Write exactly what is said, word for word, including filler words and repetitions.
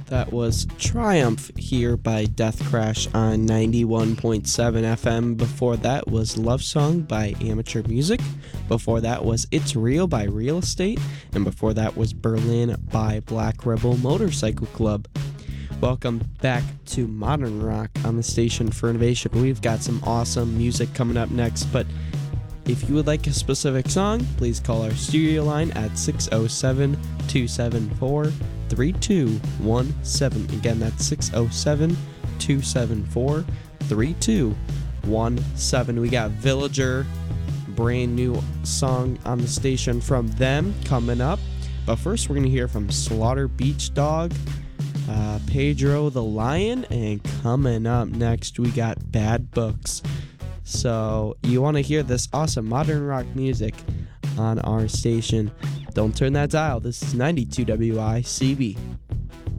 That was Triumph here by Death Crash on ninety-one point seven F M. Before that was Love Song by Amateur Music. Before that was It's Real by Real Estate. And before that was Berlin by Black Rebel Motorcycle Club. Welcome back to Modern Rock on the Station for Innovation. We've got some awesome music coming up next, but if you would like a specific song, please call our studio line at six oh seven, two seven four, three two one seven. Again, that's six oh seven, two seven four, three two one seven. We got Villager, brand new song on the station from them coming up. But first, we're going to hear from Slaughter Beach Dog, uh, Pedro the Lion, and coming up next, we got Bad Books. So you want to hear this awesome modern rock music on our station, don't turn that dial. This is ninety-two W I C B.